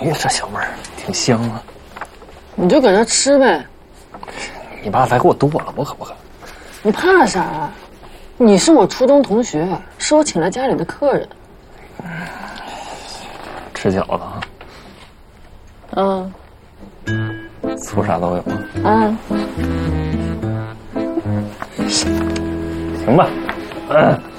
呀，这小味儿挺香啊。 你就搁那吃呗。 你爸再给我剁了，我可不喝。 你怕啥啊？你是我初中同学，是我请来家里的客人。 吃饺子啊？醋啥都有啊？行吧。